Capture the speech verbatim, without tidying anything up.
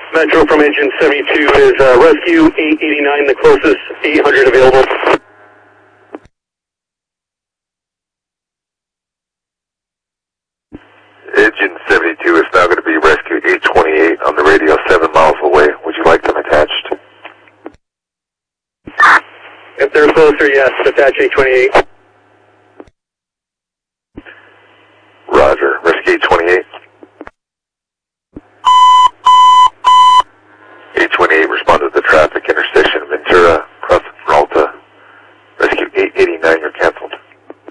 Metro from engine seventy-two is uh, rescue eight eighty-nine, the closest eight hundred available. Engine seventy-two is now going to be rescue eight twenty-eight on the radio seven miles away. Would you like them attached? If they're closer, yes, attach eight twenty-eight.